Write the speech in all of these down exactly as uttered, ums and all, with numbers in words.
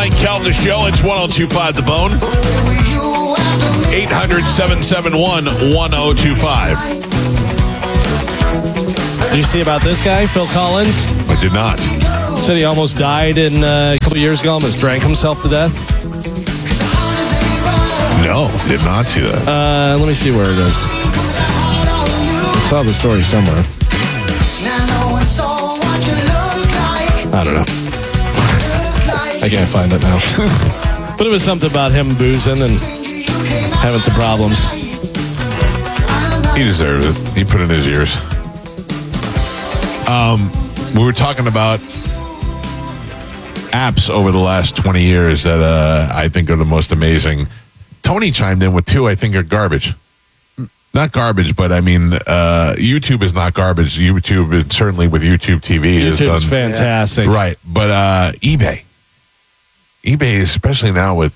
Mike Calta Show. It's one oh two five The Bone. eight hundred, seven seven one, one oh two five. Did you see about this guy, Phil Collins? I did not. Said he almost died in uh, a couple of years ago, almost drank himself to death. No, did not see that. Uh, let me see where it is. I saw the story somewhere. I don't know. I can't find it now. But it was something about him boozing and having some problems. He deserves it. He put in his years. Um, we were talking about apps over the last twenty years that uh, I think are the most amazing. Tony chimed in with two I think are garbage. Not garbage, but I mean, uh, YouTube is not garbage. YouTube, is, certainly with YouTube T V, YouTube's is done, fantastic. Right, but uh, eBay. eBay, especially now with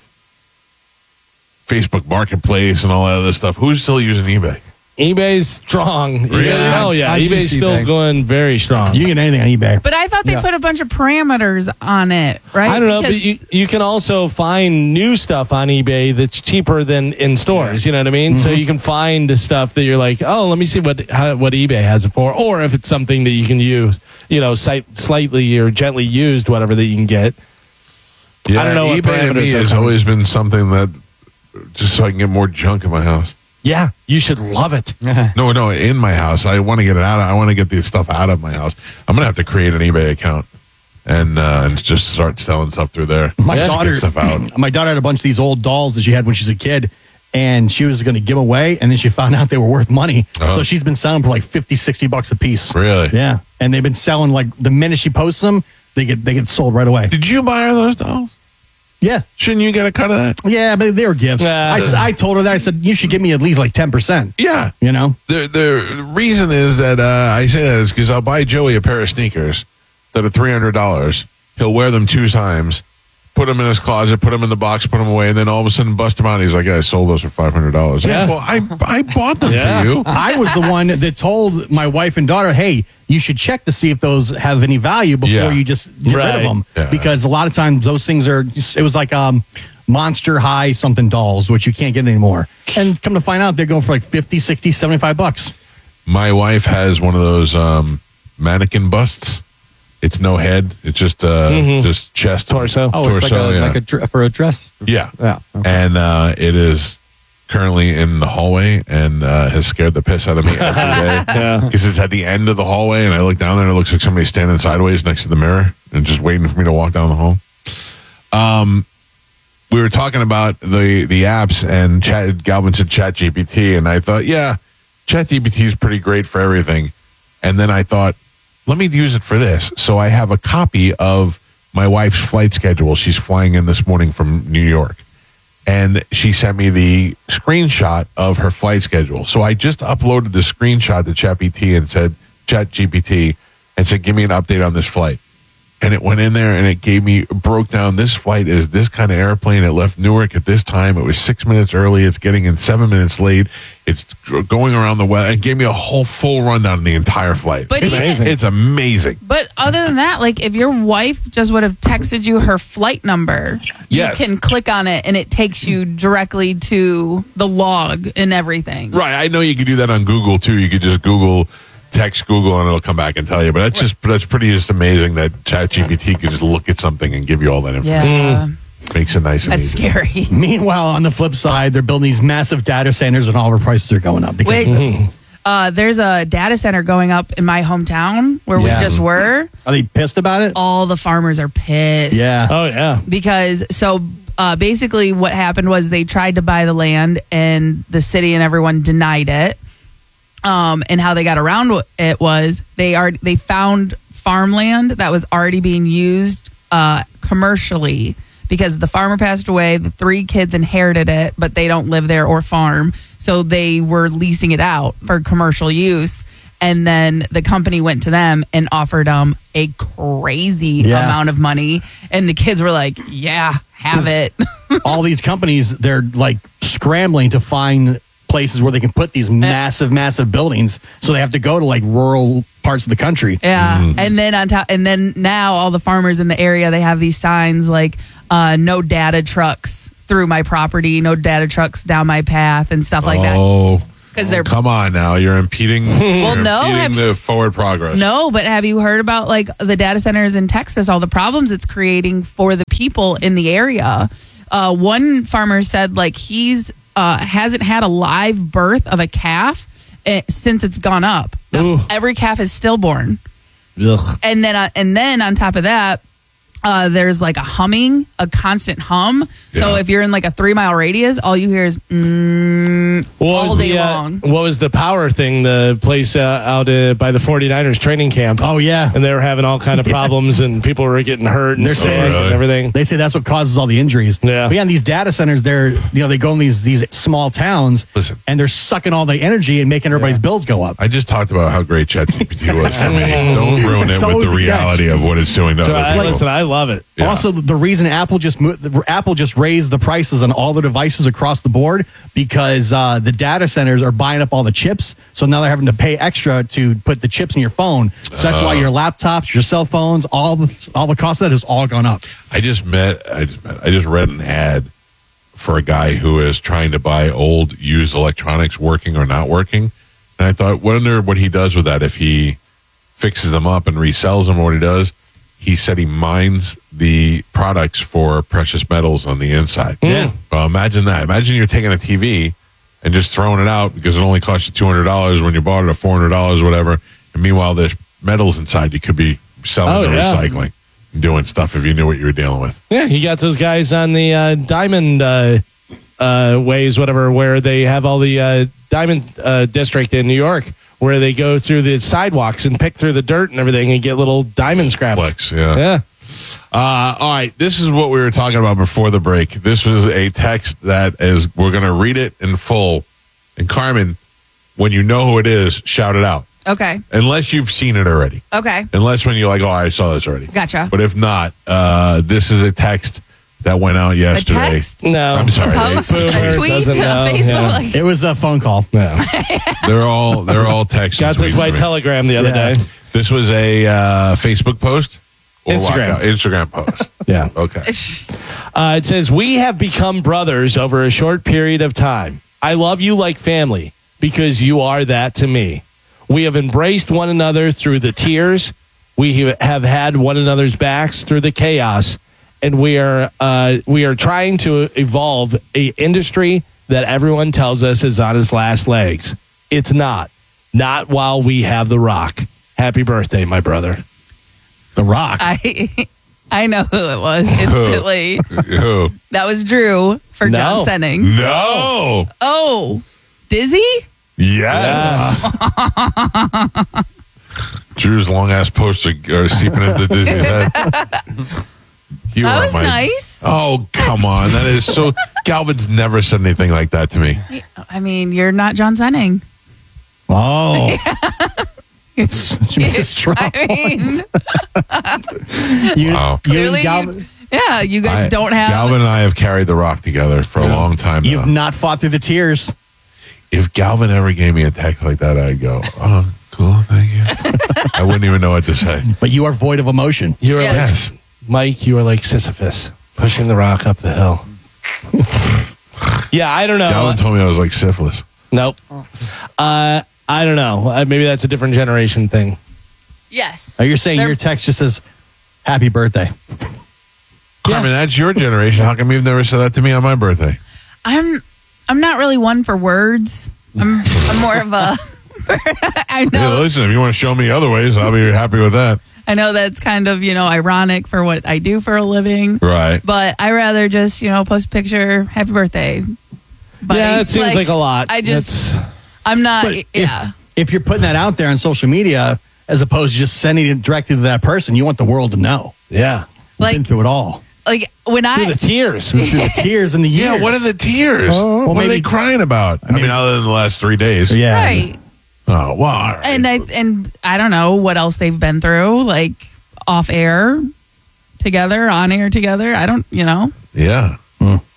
Facebook Marketplace and all that other stuff. Who's still using eBay? eBay's strong. Really? Yeah, hell yeah. I eBay's used still eBay. going very strong. You can get anything on eBay. But I thought they Yeah. put a bunch of parameters on it, right? I don't know, Because- but you, you can also find new stuff on eBay that's cheaper than in stores. You know what I mean? So you can find stuff that you're like, oh, let me see what how, what eBay has it for, or if it's something that you can use, you know, slight, slightly or gently used, whatever that you can get. Yeah, I don't know what eBay to parameters me are has coming. always been something that just so I can get more junk in my house. Yeah, you should love it. No, no, in my house. I want to get it out. Of, I want to get this stuff out of my house. I'm gonna have to create an eBay account and uh, and just start selling stuff through there. My Just daughter, get stuff out. my daughter had a bunch of these old dolls that she had when she was a kid, and she was going to give them away, and then she found out they were worth money. Oh. So she's been selling for like fifty, sixty bucks a piece. Really? Yeah, and they've been selling like the minute she posts them, they get they get sold right away. Did you buy her those dolls? Yeah, Shouldn't you get a cut of that? yeah, but they were gifts. Yeah. I, I told her that. I said you should give me at least like ten percent. Yeah. You know, The the reason is that uh, I say that is because I'll buy Joey a pair of sneakers that are three hundred dollars. He'll wear them two times, put them in his closet, put them in the box, put them away, and then all of a sudden bust them out. And he's like, "Yeah, I sold those for five hundred dollars." Yeah. Well, I I bought them Yeah. for you. I was the one that told my wife and daughter, "Hey, you should check to see if those have any value before Yeah. you just get rid Right. of them." Yeah. Because a lot of times those things are. It was like um, Monster High something dolls, which you can't get anymore. And come to find out, they're going for like fifty, sixty, seventy-five bucks. My wife has one of those um, mannequin busts. It's no head. It's just uh, just chest, Torso. Oh, torso. it's like a, yeah. like a dr- for a dress. yeah, Yeah. Okay. And uh, it is currently in the hallway and uh, has scared the piss out of me every day. Yeah. Because it's at the end of the hallway, and I look down there, and it looks like somebody's standing sideways next to the mirror and just waiting for me to walk down the hall. Um, we were talking about the the apps, and Chat, Galvin said Chat G P T, and I thought, yeah, Chat G P T is pretty great for everything. And then I thought, let me use it for this. So I have a copy of my wife's flight schedule. She's flying in this morning from New York. And she sent me the screenshot of her flight schedule. So I just uploaded the screenshot to Chat G P T and said, Chat G P T, and said, give me an update on this flight. And it went in there and it gave me, broke down, this flight is this kind of airplane. It left Newark at this time. It was six minutes early. It's getting in seven minutes late. It's going around the west. It gave me a whole full rundown of the entire flight. But it's even- amazing. It's amazing. But other than that, like if your wife just would have texted you her flight number, Yes. you can click on it and it takes you directly to the log and everything. Right. I know you could do that on Google too. You could just Google, text Google, and it'll come back and tell you. But that's just that's pretty just amazing that Chat G P T could just look at something and give you all that information. Yeah, Makes it nice and that's easy. scary. Meanwhile, on the flip side, they're building these massive data centers, and all of our prices are going up. Because Wait, uh, there's a data center going up in my hometown where Yeah. we just were. are they pissed about it? All the farmers are pissed. Yeah. Oh, yeah. Because so uh, basically what happened was they tried to buy the land and the city and everyone denied it. Um, and how they got around it was they are they found farmland that was already being used uh, commercially because the farmer passed away. The three kids inherited it, but they don't live there or farm, so they were leasing it out for commercial use. And then the company went to them and offered them a crazy Yeah. amount of money, and the kids were like, "Yeah, have it." All these companies, they're like scrambling to find places where they can put these massive, massive buildings. So they have to go to like rural parts of the country. Yeah. Mm-hmm. And then on top, and then now all the farmers in the area, they have these signs like uh, no data trucks through my property, no data trucks down my path and stuff like that. Oh, Because they're come on now. You're impeding, well, you're no, impeding have- the forward progress. No, but have you heard about like the data centers in Texas, all the problems it's creating for the people in the area? Uh, one farmer said like he's uh, hasn't had a live birth of a calf eh, since it's gone up. Ooh. Every calf is stillborn. Ugh. And then uh, and then on top of that, uh, there's like a humming, a constant hum. So Yeah. if you're in like a three mile radius, all you hear is mm, What all was day the, uh, long. what was the power thing, the place uh, out uh, by the 49ers training camp? Oh, yeah. And they were having all kind of problems and people were getting hurt and They're sick saying- and everything. They say that's what causes all the injuries. Yeah. But yeah, in these data centers, they're, you know, they go in these these small towns Listen. and they're sucking all the energy and making everybody's bills go up. I just talked about how great ChatGPT was for me. Don't ruin it So with is the it, yes. reality of what it's doing to So other I, people. listen, I love it. Yeah. Also, the- the reason Apple just mo- the- Apple just raised the prices on all the devices across the board because uh, the data centers are buying up all the chips. So now they're having to pay extra to put the chips in your phone. So that's Oh. why your laptops, your cell phones, all the all the cost of that has all gone up. I just met, I just met, I just read an ad for a guy who is trying to buy old used electronics working or not working. And I thought, wonder what he does with that if he fixes them up and resells them or what he does. He said he mines the products for precious metals on the inside. Yeah. Well, imagine that. Imagine you're taking a T V and just throwing it out because it only cost you two hundred dollars when you bought it at four hundred dollars or whatever. And meanwhile, there's metals inside you could be selling Oh, or yeah. recycling and doing stuff if you knew what you were dealing with. Yeah, you got those guys on the uh, diamond uh, uh, ways, whatever, where they have all the uh, diamond uh, district in New York, where they go through the sidewalks and pick through the dirt and everything and get little diamond scraps. Flex, yeah. Yeah. Uh, all right, this is what we were talking about before the break. This was a text that is, we're going to read it in full. And Carmen, when you know who it is, shout it out. Okay. Unless you've seen it already. Okay. Unless when you're like, oh, I saw this already. Gotcha. But if not, uh, this is a text that went out A yesterday. text? No. I'm sorry. A post? Boomer A tweet? doesn't A know, Facebook? yeah. Like, It was a phone call. Yeah. They're all they're all texts. Got and this tweets by to me. telegram the other Yeah. day. This was a uh, Facebook post? Or Instagram. walkout? Instagram post. Yeah. Okay. Uh, it says, we have become brothers over a short period of time. I love you like family because you are that to me. We have embraced one another through the tears. We have had one another's backs through the chaos. And we are uh, we are trying to evolve a industry that everyone tells us is on its last legs. It's not. Not while we have The Rock. Happy birthday, my brother. The Rock. I I know who it was instantly. Who? That was Drew for No. John Senning. No. Oh, Dizzy? Yes. Drew's long ass poster are seeping into Disney's head. You That are was my- nice. Oh, come on. That is so. Galvin's never said anything like that to me. I mean, you're not John Senning. Oh. It's, she makes it strong. I mean, You, Wow. you Clearly and Galvin, yeah, you guys I- don't have. Galvin and I have carried the rock together for a long time you've now. not fought through the tears. If Galvin ever gave me a text like that, I'd go, oh, cool, thank you. I wouldn't even know what to say. But you are void of emotion. You are Yes. like, Mike, you are like Sisyphus pushing the rock up the hill. Yeah, I don't know. Galvin told me I was like syphilis. Nope. Uh, I don't know. Uh, maybe that's a different generation thing. Yes. Are you saying They're- your text just says, happy birthday? Carmen, that's your generation. How come you've never said that to me on my birthday? I'm. I'm not really one for words. I'm. I'm more of a. I Hey, know. listen, if you want to show me other ways, I'll be happy with that. I know that's kind of you know ironic for what I do for a living. Right. But I rather just you know post a picture, happy birthday. Buddy. Yeah, it seems like, a lot. I just. That's- I'm not. But if, yeah. if you're putting that out there on social media, as opposed to just sending it directly to that person, you want the world to know. yeah. You've Like- been through it all. Like when Through I. the tears. Through the tears and the years. Yeah, what are the tears? well, what are they maybe- crying about? I mean, mean- other than the last three days. Yeah. Right. Oh, well, all right. And I and I don't know what else they've been through, like off air together, on air together. I don't, you know. yeah. Hmm.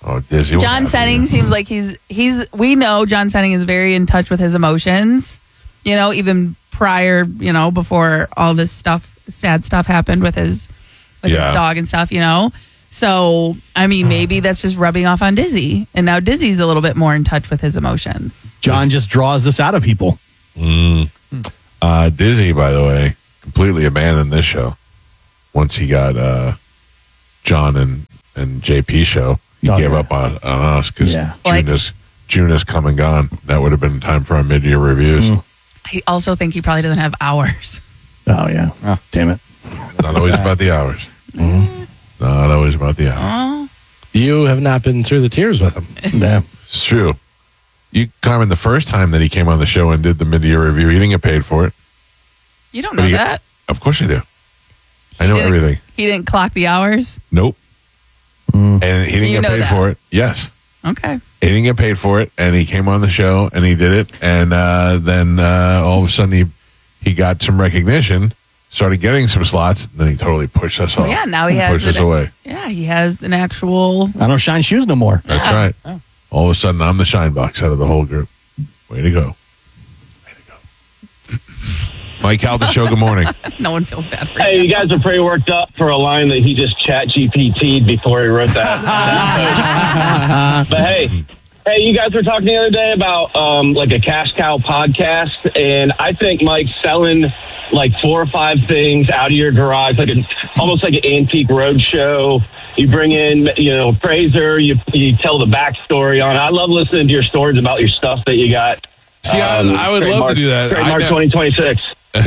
Oh, Dizzy. what John happened Senning here? seems like he's he's. We know John Senning is very in touch with his emotions. You know, even prior, you know, before all this stuff, sad stuff happened with his with Yeah. his dog and stuff. You know, so I mean, maybe that's just rubbing off on Dizzy, and now Dizzy's a little bit more in touch with his emotions. John just draws this out of people. Mm. Uh, Dizzy, by the way, completely abandoned this show once he got uh, John and, and J P show. He Oh, gave yeah. up on, on us because Yeah. June, Like- is, June is come and gone. That would have been time for our mid-year reviews. Mm. I also think he probably doesn't have hours. Oh, yeah. Oh. Damn it. Not always about the hours. Not always about the hours. Oh, You have not been through the tears with him. Yeah. It's true. You, Carmen, the first time that he came on the show and did the mid-year review, he didn't get paid for it. you don't But know he- that. Of course I do. I know He didn't- everything. He didn't clock the hours. Nope. And he didn't You get know paid that. for it. Yes. Okay. He didn't get paid for it, and he came on the show and he did it, and uh, then uh, all of a sudden he he got some recognition, started getting some slots, and then he totally pushed us off. Yeah. Now he has pushed us an- away. Yeah, he has an actual. I don't shine shoes no more. That's Yeah. right. All of a sudden, I'm the shine box out of the whole group. Way to go! Way to go! Mike Calda Show. Good morning. No one feels bad for Hey, you. you guys are pretty worked up for a line that he just chat G P T'd before he wrote that. that post. But hey, hey, you guys were talking the other day about um, like a cash cow podcast, and I think Mike's selling like four or five things out of your garage, like an, almost like an antique road show. You bring in, you know, Fraser. You you tell the backstory on it. I love listening to your stories about your stuff that you got. See, I, I would love to do that. I Trademark ne- twenty twenty-six.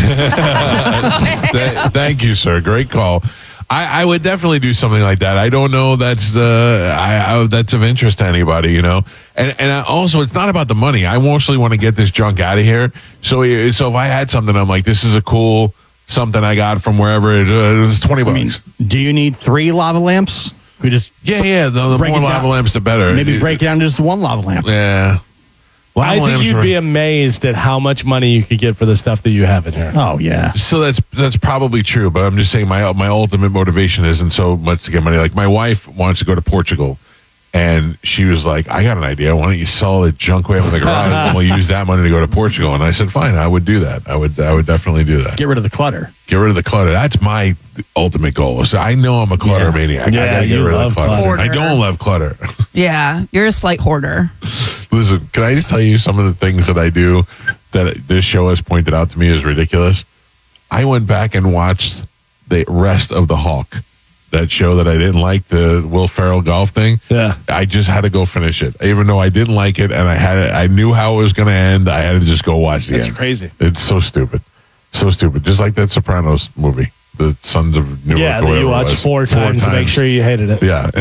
Th- Thank you, sir. Great call. I, I would definitely do something like that. I don't know that's uh, I, I, that's of interest to anybody, you know. And and I also, it's not about the money. I mostly want to get this junk out of here. So so if I had something, I'm like, this is a cool something I got from wherever it, uh, it was twenty I bucks. mean, do you need three lava lamps? We just yeah, yeah. The, the break more it lava down. lamps, the better. maybe break it down to just one lava lamp. Yeah. Lava I think lamps you'd are- be amazed at how much money you could get for the stuff that you have in here. Oh, yeah. So that's that's probably true, but I'm just saying my my ultimate motivation isn't so much to get money. Like my wife wants to go to Portugal, and she was like, "I got an idea. Why don't you sell the junk we have in the garage, and we'll use that money to go to Portugal?" And I said, "Fine, I would do that. I would I would definitely do that. Get rid of the clutter. Get rid of the clutter. That's my ultimate goal. So I know I'm a clutter Yeah. maniac. I Yeah, gotta get you rid of love the clutter. clutter. I don't love clutter. Yeah, you're a slight hoarder. Listen, can I just tell you some of the things that I do that this show has pointed out to me is ridiculous? I went back and watched the rest of The Hawk, that show that I didn't like, the Will Ferrell golf thing. Yeah. I just had to go finish it, even though I didn't like it and I had I knew how it was going to end. I had to just go watch the That's end. crazy. It's so stupid, so stupid. Just like that Sopranos movie, The Sons of Newark. Yeah, or that whatever you it watched was. four times to make sure you hated it. Yeah.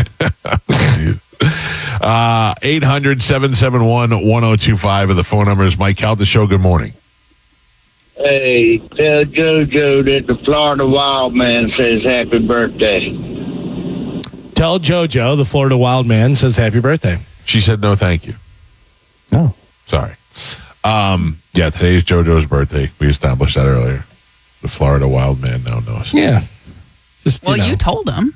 uh, eight hundred, seven seven one, one oh two five. And the phone number is Mike Calda Show. Good morning. Hey, tell JoJo that the Florida Wild Man says happy birthday. Tell JoJo, the Florida Wild Man, says happy birthday. She said no, thank you. Oh. Sorry. Um, yeah, today is JoJo's birthday. We established that earlier. The Florida Wild Man now knows. Yeah. Just, Well, you, know, you told him.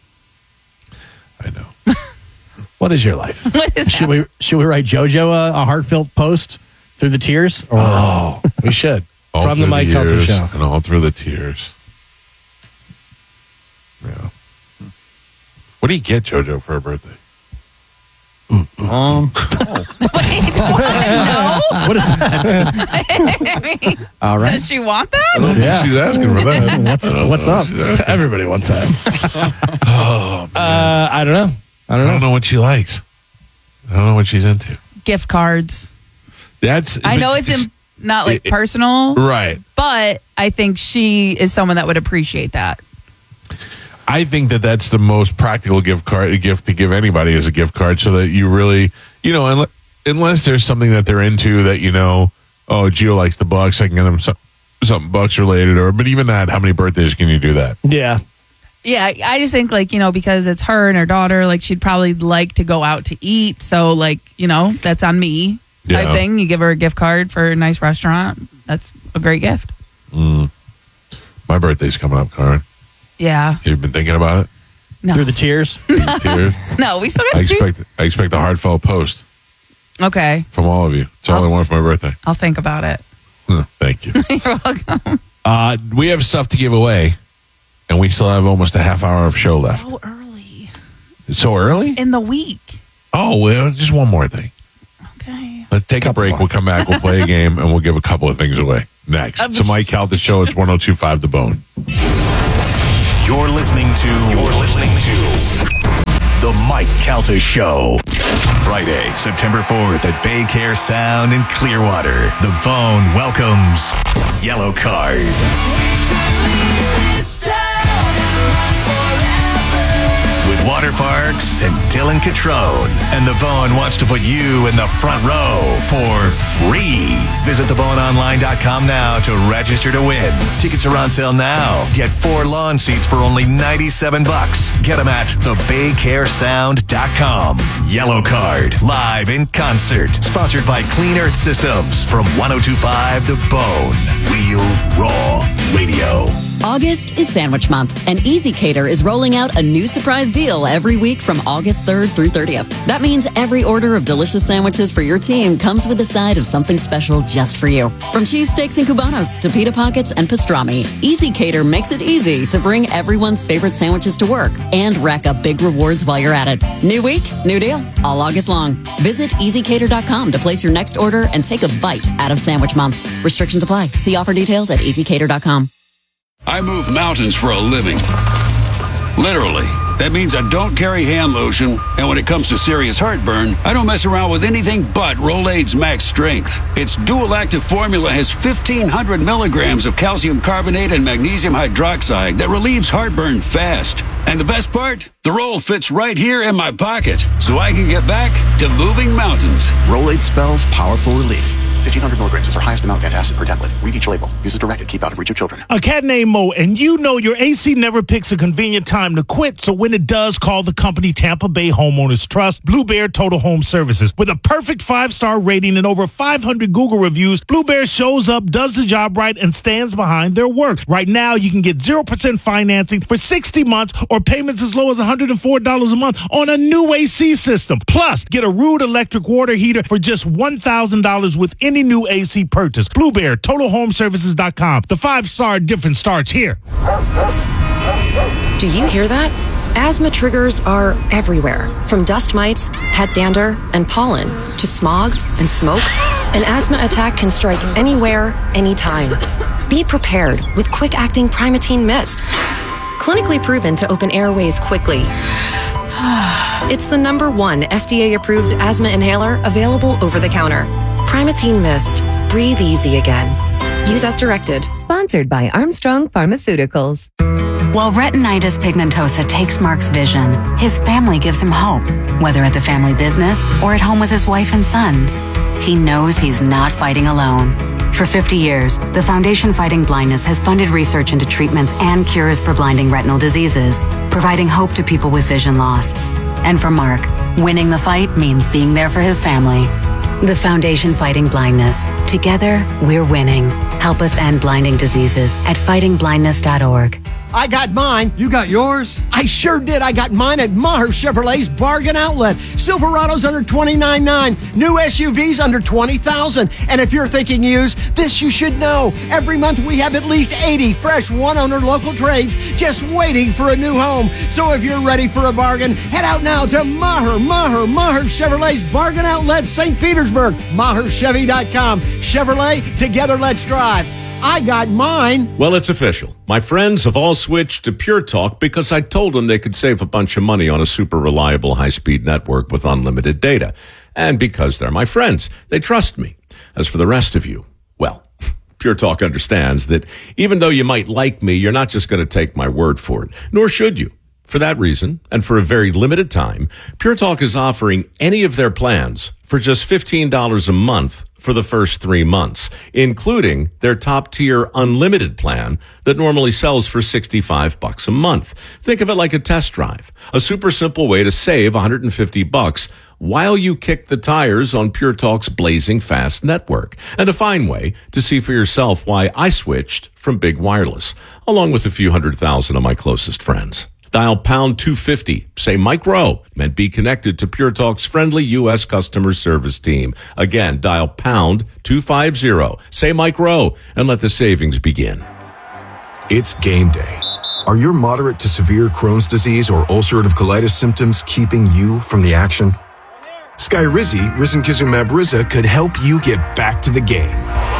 I know. what is your life? What is Should that? we should we write JoJo a, a heartfelt post through the tears? Or Oh, we should. All From the through Mike Calta years Show. And all through the tears. Yeah. What do you get JoJo for her birthday? um, Wait, what? No? what is that? I mean, All right. does she want that? I don't Yeah. think she's asking for that. What's I don't what's know. up? She's asking. Everybody wants that. Oh, man. Uh, I don't know. I I don't know. don't know what she likes. I don't know what she's into. Gift cards. That's. I know it's in, not like it- personal, right. but I think she is someone that would appreciate that. I think that that's the most practical gift card gift to give anybody is a gift card, so that you really, you know, unless, unless there's something that they're into that you know, oh, Gio likes the Bucks, I can get them some, something Bucks related, or but even that, how many birthdays can you do that? Yeah. Yeah, I just think like, you know, because it's her and her daughter, like she'd probably like to go out to eat. So like, you know, that's on me type Yeah. thing. You give her a gift card for a nice restaurant. That's a great gift. Mm. My birthday's coming up, Karen. Yeah. You've been thinking about it? No. Through the tears. Tears. No, we still I got two. expect I expect a heartfelt post Okay. from all of you. It's all I Oh. want for my birthday. I'll think about it. Thank you. You're welcome. Uh, we have stuff to give away, and we still have almost a half hour of show left. So early It's so early? in the week. Oh, well, just one more thing. Okay. Let's take a break. more. We'll come back. We'll play a game, and we'll give a couple of things away. Next. It's the Mike Calta Show. It's one oh two point five The Bone. You're listening to. You're listening to The Mike Calta Show. Friday, September fourth at Bay Care Sound in Clearwater. The Bone welcomes Yellow Card. With Water Parks and Dylan Catrone. And The Bone wants to put you in the front row for free. Visit the bone online dot com now to register to win. Tickets are on sale now. Get four lawn seats for only ninety-seven bucks. Get them at the bay care sound dot com. Yellow Card, live in concert. Sponsored by Clean Earth Systems from one oh two point five The Bone. Real Raw Radio. August is Sandwich Month, and Easy Cater is rolling out a new surprise deal every week from August third through thirtieth. That means every order of delicious sandwiches for your team comes with a side of something special just for you. From cheesesteaks and cubanos to pita pockets and pastrami, Easy Cater makes it easy to bring everyone's favorite sandwiches to work and rack up big rewards while you're at it. New week, new deal, all August long. Visit easy cater dot com to place your next order and take a bite out of Sandwich Month. Restrictions apply. See offer details at easy cater dot com. I move mountains for a living. Literally. That means I don't carry hand lotion, and when it comes to serious heartburn, I don't mess around with anything but Rolaids Max Strength. Its dual active formula has fifteen hundred milligrams of calcium carbonate and magnesium hydroxide that relieves heartburn fast. And the best part? The roll fits right here in my pocket, so I can get back to moving mountains. Rolaids spells powerful relief. fifteen hundred milligrams is our highest amount of antacid per tablet. Read each label. Use as directed. Keep out of reach of children. A cat named Mo, and you know your A C never picks a convenient time to quit, so when it does, call the company Tampa Bay Homeowners Trust, Blue Bear Total Home Services. With a perfect five-star rating and over five hundred Google reviews, Blue Bear shows up, does the job right, and stands behind their work. Right now, you can get zero percent financing for sixty months or payments as low as one hundred four dollars a month on a new A C system. Plus, get a Rude electric water heater for just one thousand dollars with any new A C purchase. Blue Bear, total home services dot com. The five-star difference starts here. Do you hear that? Asthma triggers are everywhere, from dust mites, pet dander, and pollen, to smog and smoke. An asthma attack can strike anywhere, anytime. Be prepared with quick-acting Primatene Mist. Clinically proven to open airways quickly. It's the number one F D A-approved asthma inhaler available over the counter. Primatene Mist. Breathe easy again. Use as directed. Sponsored by Armstrong Pharmaceuticals. While retinitis pigmentosa takes Mark's vision, his family gives him hope, whether at the family business or at home with his wife and sons. He knows he's not fighting alone. For fifty years, the Foundation Fighting Blindness has funded research into treatments and cures for blinding retinal diseases, providing hope to people with vision loss. And for Mark, winning the fight means being there for his family. The Foundation Fighting Blindness. Together, we're winning. Help us end blinding diseases at fighting blindness dot org. I got mine. You got yours? I sure did. I got mine at Maher Chevrolet's Bargain Outlet. Silverado's under twenty-nine nine. New S U Vs under twenty thousand. And if you're thinking used, this you should know. Every month we have at least eighty fresh one-owner local trades just waiting for a new home. So if you're ready for a bargain, head out now to Maher, Maher, Maher Chevrolet's Bargain Outlet, Saint Petersburg. Maher Chevy dot com. Chevrolet, together let's drive. I got mine. Well, it's official. My friends have all switched to Pure Talk because I told them they could save a bunch of money on a super reliable high-speed network with unlimited data. And because they're my friends, they trust me. As for the rest of you, well, Pure Talk understands that even though you might like me, you're not just going to take my word for it, nor should you. For that reason, and for a very limited time, Pure Talk is offering any of their plans for just fifteen dollars a month for the first three months, including their top-tier unlimited plan that normally sells for sixty-five bucks a month. Think of it like a test drive, a super simple way to save one hundred fifty bucks while you kick the tires on Pure Talk's blazing fast network, and a fine way to see for yourself why I switched from Big Wireless, along with a few hundred thousand of my closest friends. Dial pound two fifty. Say Mike Rowe and be connected to Pure Talk's friendly U S customer service team. Again, dial pound two fifty. Say Mike Rowe and let the savings begin. It's game day. Are your moderate to severe Crohn's disease or ulcerative colitis symptoms keeping you from the action? Skyrizi, risankizumab Riza, could help you get back to the game.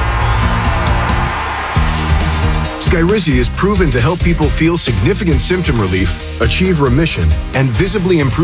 Skyrizi is proven to help people feel significant symptom relief, achieve remission, and visibly improve